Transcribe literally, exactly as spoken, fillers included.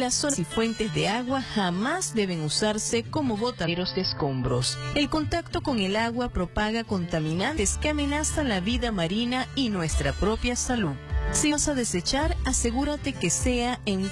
Las zonas y fuentes de agua jamás deben usarse como botaderos de escombros. El contacto con el agua propaga contaminantes que amenazan la vida marina y nuestra propia salud. Si vas a desechar, asegúrate que sea en